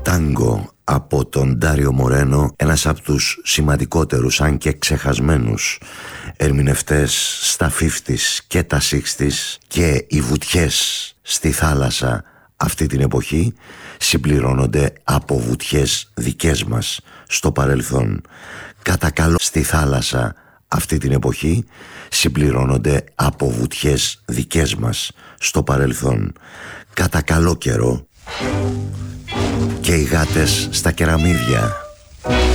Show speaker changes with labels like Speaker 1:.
Speaker 1: Τάγκο από τον Ντάριο Μορένο, ένας από τους σημαντικότερους αν και ξεχασμένους ερμηνευτές στα 50's και τα 60's, και οι βουτιές στη θάλασσα αυτή την εποχή συμπληρώνονται από βουτιές δικές μας στο παρελθόν. Κατά καλό στη θάλασσα αυτή την εποχή συμπληρώνονται από βουτιές δικές μας στο παρελθόν. Κατά καλό καιρό και οι γάτες στα κεραμίδια.